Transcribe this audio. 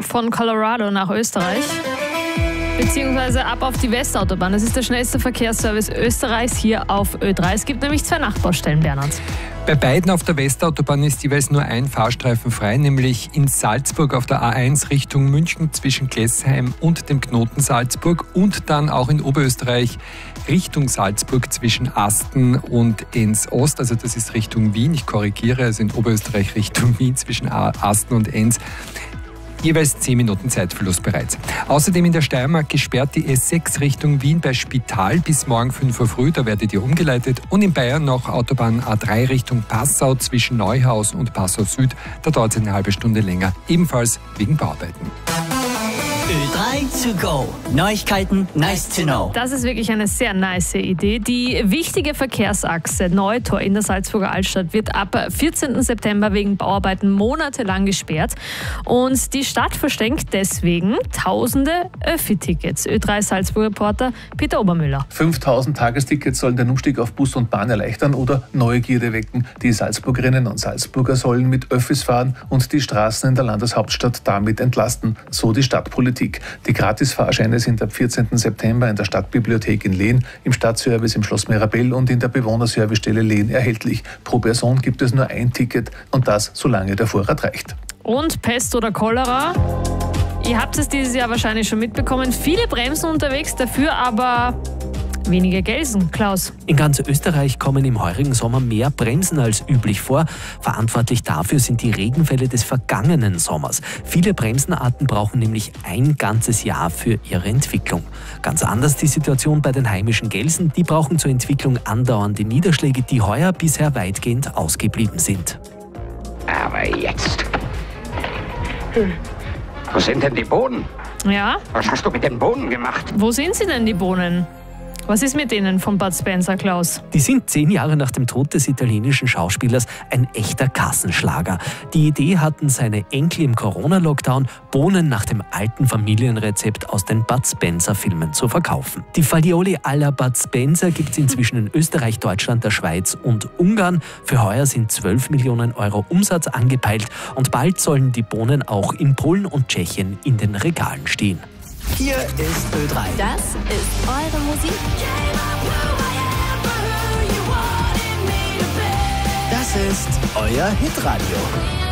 von Colorado nach Österreich. Beziehungsweise ab auf die Westautobahn. Das ist der schnellste Verkehrsservice Österreichs hier auf Ö3. Es gibt nämlich 2 Nachbaustellen, Bernhard. Bei beiden auf der Westautobahn ist jeweils nur ein Fahrstreifen frei, nämlich in Salzburg auf der A1 Richtung München zwischen Klessheim und dem Knoten Salzburg und dann auch in Oberösterreich Richtung Salzburg zwischen Asten und Enns-Ost. Also das ist Richtung Wien, ich korrigiere, also in Oberösterreich Richtung Wien zwischen Asten und Enns. Jeweils 10 Minuten Zeitverlust bereits. Außerdem in der Steiermark gesperrt die S6 Richtung Wien bei Spital bis morgen 5 Uhr früh, da werdet ihr umgeleitet. Und in Bayern noch Autobahn A3 Richtung Passau zwischen Neuhausen und Passau Süd, da dauert es eine halbe Stunde länger, ebenfalls wegen Bauarbeiten. Ö3 to go. Neuigkeiten, nice to know. Das ist wirklich eine sehr nice Idee. Die wichtige Verkehrsachse Neutor in der Salzburger Altstadt wird ab 14. September wegen Bauarbeiten monatelang gesperrt. Und die Stadt verschenkt deswegen tausende Öffi-Tickets. Ö3 Salzburg-Reporter Peter Obermüller. 5000 Tagestickets sollen den Umstieg auf Bus und Bahn erleichtern oder Neugierde wecken. Die Salzburgerinnen und Salzburger sollen mit Öffis fahren und die Straßen in der Landeshauptstadt damit entlasten, so die Stadtpolitik. Die Gratisfahrscheine sind ab 14. September in der Stadtbibliothek in Lehn, im Stadtservice im Schloss Mirabell und in der Bewohnerservicestelle Lehn erhältlich. Pro Person gibt es nur ein Ticket und das, solange der Vorrat reicht. Und Pest oder Cholera? Ihr habt es dieses Jahr wahrscheinlich schon mitbekommen. Viele Bremsen unterwegs, dafür aber weniger Gelsen. Klaus. In ganz Österreich kommen im heurigen Sommer mehr Bremsen als üblich vor. Verantwortlich dafür sind die Regenfälle des vergangenen Sommers. Viele Bremsenarten brauchen nämlich ein ganzes Jahr für ihre Entwicklung. Ganz anders die Situation bei den heimischen Gelsen. Die brauchen zur Entwicklung andauernde Niederschläge, die heuer bisher weitgehend ausgeblieben sind. Aber jetzt. Wo sind denn die Bohnen? Ja? Was hast du mit den Bohnen gemacht? Wo sind sie denn, die Bohnen? Was ist mit denen von Bud Spencer, Klaus? Die sind 10 Jahre nach dem Tod des italienischen Schauspielers ein echter Kassenschlager. Die Idee hatten seine Enkel im Corona-Lockdown, Bohnen nach dem alten Familienrezept aus den Bud Spencer-Filmen zu verkaufen. Die Fagioli alla Bud Spencer gibt es inzwischen in Österreich, Deutschland, der Schweiz und Ungarn. Für heuer sind 12 Millionen Euro Umsatz angepeilt und bald sollen die Bohnen auch in Polen und Tschechien in den Regalen stehen. Hier ist Ö3. Das ist eure Musik. Das ist euer Hitradio.